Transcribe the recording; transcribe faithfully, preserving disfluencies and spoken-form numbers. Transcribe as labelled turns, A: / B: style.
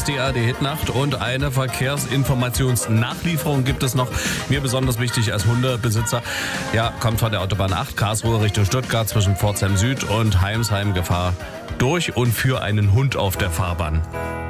A: die A R D-Hitnacht und eine Verkehrsinformationsnachlieferung gibt es noch. Mir besonders wichtig als Hundebesitzer. Ja, kommt von der Autobahn acht, Karlsruhe Richtung Stuttgart zwischen Pforzheim Süd und Heimsheim Gefahr durch und für einen Hund auf der Fahrbahn.